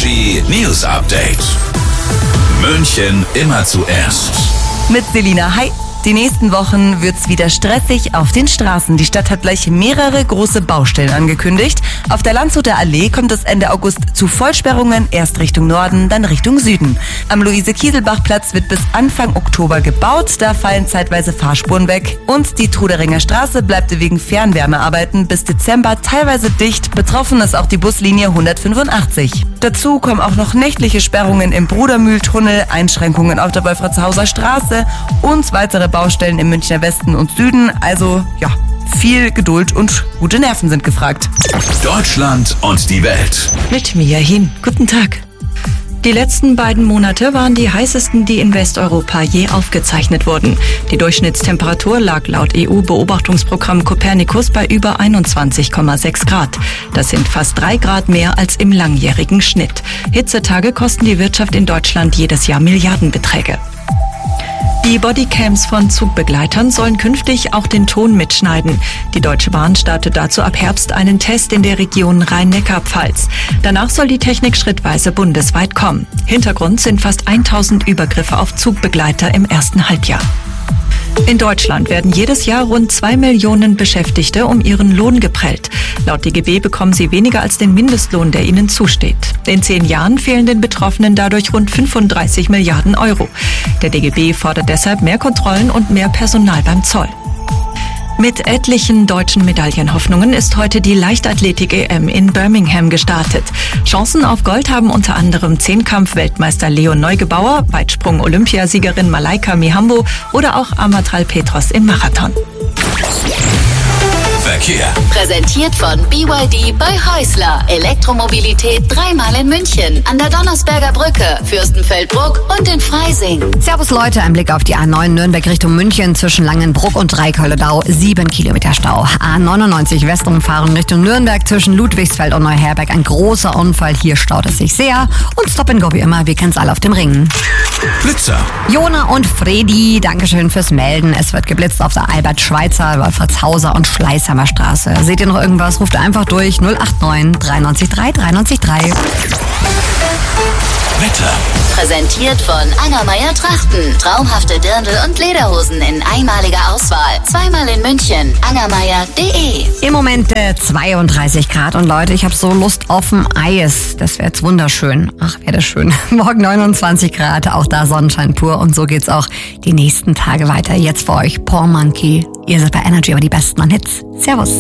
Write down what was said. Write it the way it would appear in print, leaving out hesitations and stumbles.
Energy News Update. München immer zuerst. Mit Selina, hi. Die nächsten Wochen wird's wieder stressig auf den Straßen. Die Stadt hat gleich mehrere große Baustellen angekündigt. Auf der Landshuter Allee kommt es Ende August zu Vollsperrungen, erst Richtung Norden, dann Richtung Süden. Am Luise-Kieselbach-Platz wird bis Anfang Oktober gebaut, da fallen zeitweise Fahrspuren weg. Und die Truderinger Straße bleibt wegen Fernwärmearbeiten bis Dezember teilweise dicht. Betroffen ist auch die Buslinie 185. Dazu kommen auch noch nächtliche Sperrungen im Brudermühltunnel, Einschränkungen auf der Wolfratshauser Straße und weitere Baustellen im Münchner Westen und Süden. Also ja, viel Geduld und gute Nerven sind gefragt. Deutschland und die Welt. Mit Mia Hin. Guten Tag. Die letzten beiden Monate waren die heißesten, die in Westeuropa je aufgezeichnet wurden. Die Durchschnittstemperatur lag laut EU-Beobachtungsprogramm Copernicus bei über 21,6 Grad. Das sind fast 3 Grad mehr als im langjährigen Schnitt. Hitzetage kosten die Wirtschaft in Deutschland jedes Jahr Milliardenbeträge. Die Bodycams von Zugbegleitern sollen künftig auch den Ton mitschneiden. Die Deutsche Bahn startet dazu ab Herbst einen Test in der Region Rhein-Neckar-Pfalz. Danach soll die Technik schrittweise bundesweit kommen. Hintergrund sind fast 1000 Übergriffe auf Zugbegleiter im ersten Halbjahr. In Deutschland werden jedes Jahr rund 2 Millionen Beschäftigte um ihren Lohn geprellt. Laut DGB bekommen sie weniger als den Mindestlohn, der ihnen zusteht. In 10 Jahren fehlen den Betroffenen dadurch rund 35 Milliarden Euro. Der DGB fordert deshalb mehr Kontrollen und mehr Personal beim Zoll. Mit etlichen deutschen Medaillenhoffnungen ist heute die Leichtathletik-EM in Birmingham gestartet. Chancen auf Gold haben unter anderem Zehnkampf-Weltmeister Leon Neugebauer, Weitsprung-Olympiasiegerin Malaika Mihambo oder auch Amatal Petros im Marathon. Verkehr. Präsentiert von BYD bei Häusler. Elektromobilität dreimal in München. An der Donnersberger Brücke, Fürstenfeldbruck und in Freising. Servus Leute, ein Blick auf die A9 Nürnberg Richtung München zwischen Langenbruck und Dreikölle-Dau. 7 Kilometer Stau. A99 Westumfahrung Richtung Nürnberg zwischen Ludwigsfeld und Neuherberg. Ein großer Unfall, hier staut es sich sehr. Und Stop and Go wie immer, wir kennen es alle auf dem Ring. Blitzer. Jona und Fredi, Dankeschön fürs Melden. Es wird geblitzt auf der Albert-Schweitzer, Wolfratshauser und Schleißheimer Straße. Seht ihr noch irgendwas? Ruft einfach durch 089 93 3 93 3. Wetter. Präsentiert von Angermeier Trachten. Traumhafte Dirndl und Lederhosen in einmaliger Auswahl. Zweimal in München. Angermeier.de. Im Moment 32 Grad und Leute, ich habe so Lust auf ein Eis. Das wäre jetzt wunderschön. Ach, wäre das schön. Morgen 29 Grad, auch da Sonnenschein pur und so geht's auch die nächsten Tage weiter. Jetzt für euch Paul Monkey. Ihr seid bei Energy, aber die besten an Hits. Servus.